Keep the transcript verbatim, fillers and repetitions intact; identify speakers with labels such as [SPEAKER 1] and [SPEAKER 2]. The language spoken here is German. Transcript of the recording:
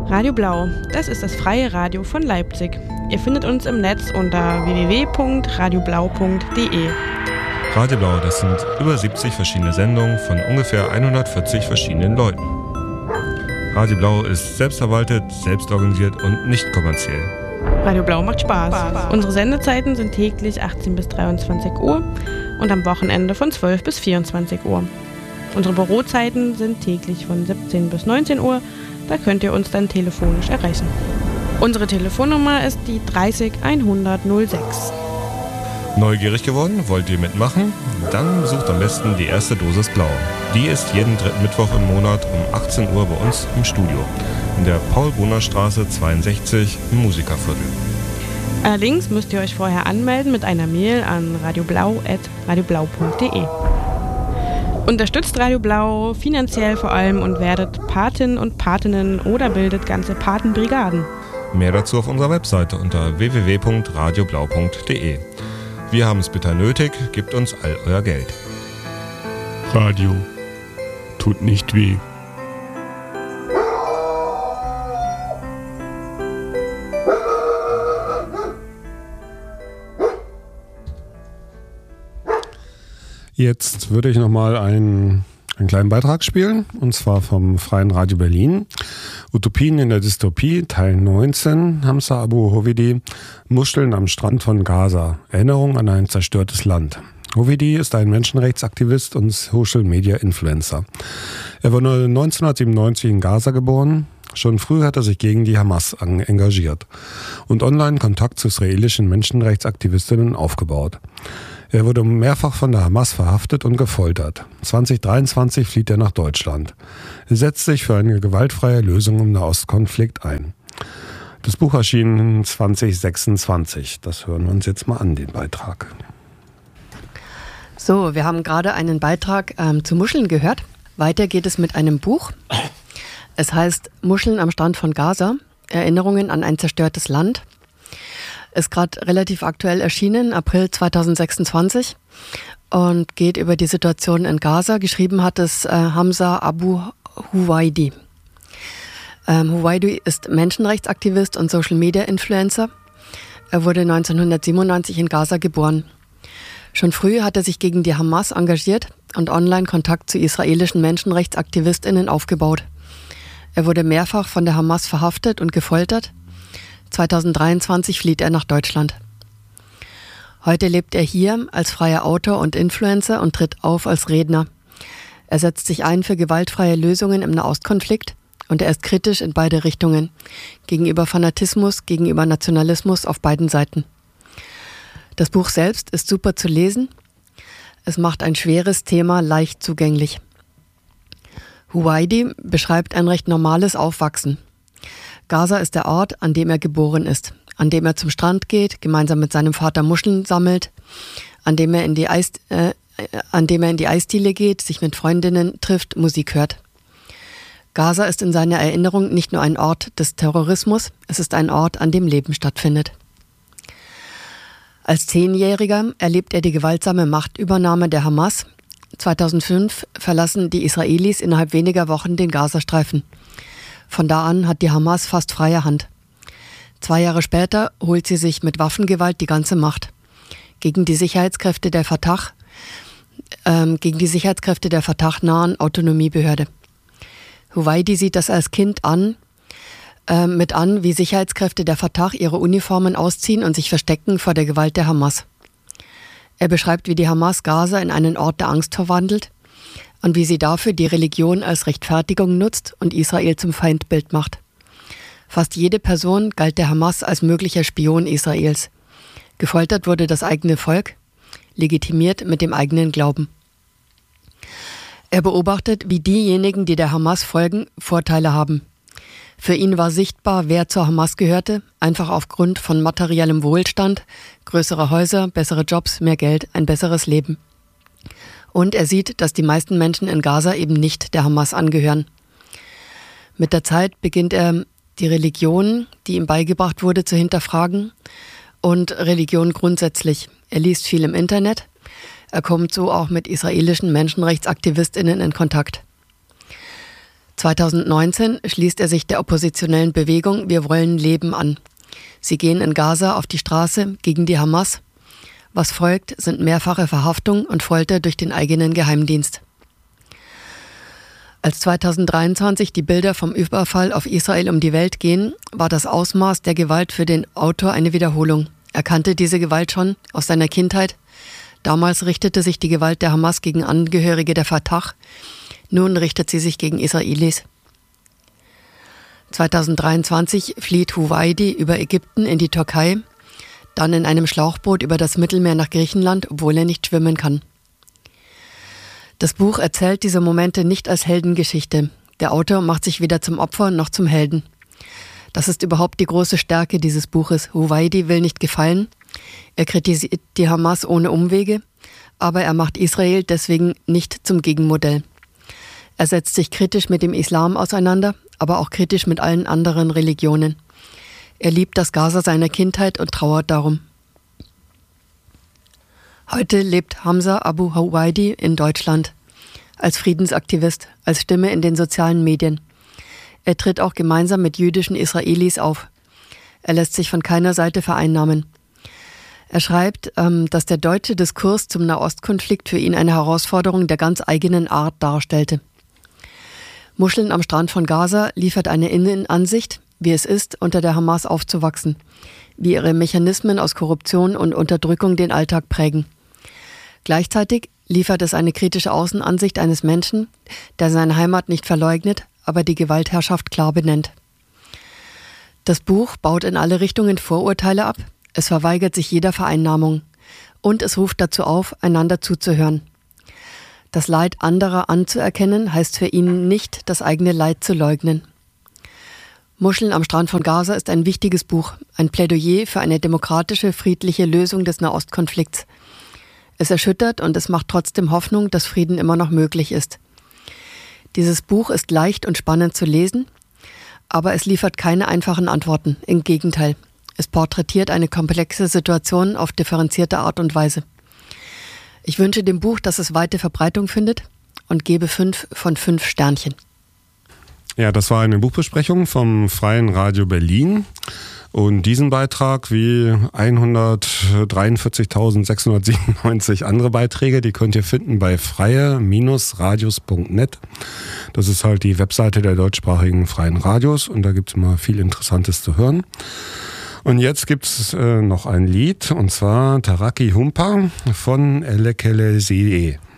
[SPEAKER 1] Radio Blau, das ist das freie Radio von Leipzig. Ihr findet uns im Netz unter w w w punkt radio blau punkt d e.
[SPEAKER 2] Radio Blau, das sind über siebzig verschiedene Sendungen von ungefähr hundertvierzig verschiedenen Leuten. Radio Blau ist selbstverwaltet, selbstorganisiert und nicht kommerziell.
[SPEAKER 1] Radio Blau macht Spaß. Spaß. Unsere Sendezeiten sind täglich achtzehn bis dreiundzwanzig Uhr und am Wochenende von zwölf bis vierundzwanzig Uhr. Unsere Bürozeiten sind täglich von siebzehn bis neunzehn Uhr. Da könnt ihr uns dann telefonisch erreichen. Unsere Telefonnummer ist die dreißig hundert null sechs.
[SPEAKER 2] Neugierig geworden? Wollt ihr mitmachen? Dann besucht am besten die erste Dosis Blau. Die ist jeden dritten Mittwoch im Monat um achtzehn Uhr bei uns im Studio. In der Paul-Brunner-Straße zweiundsechzig im Musikerviertel.
[SPEAKER 1] Allerdings müsst ihr euch vorher anmelden mit einer Mail an radioblau at radioblau punkt d e. Unterstützt Radio Blau finanziell vor allem und werdet Patin und Patinnen oder bildet ganze Patenbrigaden.
[SPEAKER 2] Mehr dazu auf unserer Webseite unter w w w punkt radioblau punkt d e. Wir haben es bitter nötig, gebt uns all euer Geld.
[SPEAKER 3] Radio tut nicht weh. Jetzt würde ich nochmal einen, einen kleinen Beitrag spielen, und zwar vom Freien Radio Berlin. Utopien in der Dystopie, Teil neunzehn, Hamza Abu Hovidi, Muscheln am Strand von Gaza, Erinnerung an ein zerstörtes Land. Hovidi ist ein Menschenrechtsaktivist und Social-Media-Influencer. Er wurde neunzehnhundertsiebenundneunzig in Gaza geboren. Schon früh hat er sich gegen die Hamas engagiert und online Kontakt zu israelischen Menschenrechtsaktivistinnen aufgebaut. Er wurde mehrfach von der Hamas verhaftet und gefoltert. zwanzig dreiundzwanzig flieht er nach Deutschland. Er setzt sich für eine gewaltfreie Lösung im Nahostkonflikt ein. Das Buch erschien zwanzig sechsundzwanzig. Das hören wir uns jetzt mal an, den Beitrag.
[SPEAKER 4] So, wir haben gerade einen Beitrag ähm, zu Muscheln gehört. Weiter geht es mit einem Buch. Es heißt Muscheln am Strand von Gaza, Erinnerungen an ein zerstörtes Land. Ist gerade relativ aktuell erschienen, April zweitausendsechsundzwanzig, und geht über die Situation in Gaza. Geschrieben hat es äh, Hamza Abu Hovidi. Ähm, Hovidi ist Menschenrechtsaktivist und Social-Media-Influencer. Er wurde neunzehnhundertsiebenundneunzig in Gaza geboren. Schon früh hat er sich gegen die Hamas engagiert und online Kontakt zu israelischen Menschenrechtsaktivistinnen aufgebaut. Er wurde mehrfach von der Hamas verhaftet und gefoltert. zweitausenddreiundzwanzig flieht er nach Deutschland. Heute lebt er hier als freier Autor und Influencer und tritt auf als Redner. Er setzt sich ein für gewaltfreie Lösungen im Nahostkonflikt und er ist kritisch in beide Richtungen, gegenüber Fanatismus, gegenüber Nationalismus auf beiden Seiten. Das Buch selbst ist super zu lesen. Es macht ein schweres Thema leicht zugänglich. Hovidi beschreibt ein recht normales Aufwachsen. Gaza ist der Ort, an dem er geboren ist, an dem er zum Strand geht, gemeinsam mit seinem Vater Muscheln sammelt, an dem er in die Eis, äh, an dem er in die Eisdiele geht, sich mit Freundinnen trifft, Musik hört. Gaza ist in seiner Erinnerung nicht nur ein Ort des Terrorismus, es ist ein Ort, an dem Leben stattfindet. Als Zehnjähriger erlebt er die gewaltsame Machtübernahme der Hamas. zweitausendfünf verlassen die Israelis innerhalb weniger Wochen den Gazastreifen. Von da an hat die Hamas fast freie Hand. Zwei Jahre später holt sie sich mit Waffengewalt die ganze Macht. Gegen die Sicherheitskräfte der Fatah, ähm, gegen die Sicherheitskräfte der Fatah-nahen Autonomiebehörde. Hovidi sieht das als Kind an, äh, mit an, wie Sicherheitskräfte der Fatah ihre Uniformen ausziehen und sich verstecken vor der Gewalt der Hamas. Er beschreibt, wie die Hamas Gaza in einen Ort der Angst verwandelt und wie sie dafür die Religion als Rechtfertigung nutzt und Israel zum Feindbild macht. Fast jede Person galt der Hamas als möglicher Spion Israels. Gefoltert wurde das eigene Volk, legitimiert mit dem eigenen Glauben. Er beobachtet, wie diejenigen, die der Hamas folgen, Vorteile haben. Für ihn war sichtbar, wer zur Hamas gehörte, einfach aufgrund von materiellem Wohlstand, größere Häuser, bessere Jobs, mehr Geld, ein besseres Leben. Und er sieht, dass die meisten Menschen in Gaza eben nicht der Hamas angehören. Mit der Zeit beginnt er, die Religion, die ihm beigebracht wurde, zu hinterfragen und Religion grundsätzlich. Er liest viel im Internet. Er kommt so auch mit israelischen Menschenrechtsaktivistinnen in Kontakt. zweitausendneunzehn schließt er sich der oppositionellen Bewegung Wir wollen Leben an. Sie gehen in Gaza auf die Straße gegen die Hamas. Was folgt, sind mehrfache Verhaftungen und Folter durch den eigenen Geheimdienst. Als zweitausenddreiundzwanzig die Bilder vom Überfall auf Israel um die Welt gehen, war das Ausmaß der Gewalt für den Autor eine Wiederholung. Er kannte diese Gewalt schon aus seiner Kindheit. Damals richtete sich die Gewalt der Hamas gegen Angehörige der Fatah. Nun richtet sie sich gegen Israelis. zweitausenddreiundzwanzig flieht Huwaidi über Ägypten in die Türkei, dann in einem Schlauchboot über das Mittelmeer nach Griechenland, obwohl er nicht schwimmen kann. Das Buch erzählt diese Momente nicht als Heldengeschichte. Der Autor macht sich weder zum Opfer noch zum Helden. Das ist überhaupt die große Stärke dieses Buches. Huwaidi will nicht gefallen. Er kritisiert die Hamas ohne Umwege, aber er macht Israel deswegen nicht zum Gegenmodell. Er setzt sich kritisch mit dem Islam auseinander, aber auch kritisch mit allen anderen Religionen. Er liebt das Gaza seiner Kindheit und trauert darum. Heute lebt Hamza Abu Huwaidi in Deutschland als Friedensaktivist, als Stimme in den sozialen Medien. Er tritt auch gemeinsam mit jüdischen Israelis auf. Er lässt sich von keiner Seite vereinnahmen. Er schreibt, dass der deutsche Diskurs zum Nahostkonflikt für ihn eine Herausforderung der ganz eigenen Art darstellte. Muscheln am Strand von Gaza liefert eine Innenansicht, wie es ist, unter der Hamas aufzuwachsen, wie ihre Mechanismen aus Korruption und Unterdrückung den Alltag prägen. Gleichzeitig liefert es eine kritische Außenansicht eines Menschen, der seine Heimat nicht verleugnet, aber die Gewaltherrschaft klar benennt. Das Buch baut in alle Richtungen Vorurteile ab, es verweigert sich jeder Vereinnahmung und es ruft dazu auf, einander zuzuhören. Das Leid anderer anzuerkennen, heißt für ihn nicht, das eigene Leid zu leugnen. Muscheln am Strand von Gaza ist ein wichtiges Buch, ein Plädoyer für eine demokratische, friedliche Lösung des Nahostkonflikts. Es erschüttert und es macht trotzdem Hoffnung, dass Frieden immer noch möglich ist. Dieses Buch ist leicht und spannend zu lesen, aber es liefert keine einfachen Antworten. Im Gegenteil, es porträtiert eine komplexe Situation auf differenzierte Art und Weise. Ich wünsche dem Buch, dass es weite Verbreitung findet und gebe fünf von fünf Sternchen.
[SPEAKER 3] Ja, das war eine Buchbesprechung vom Freien Radio Berlin. Und diesen Beitrag wie hundertdreiundvierzigtausendsechshundertsiebenundneunzig andere Beiträge, die könnt ihr finden bei freie Radios punkt net. Das ist halt die Webseite der deutschsprachigen Freien Radios und da gibt es immer viel Interessantes zu hören. Und jetzt gibt es äh, noch ein Lied und zwar Taraki Humpa von Elekele See.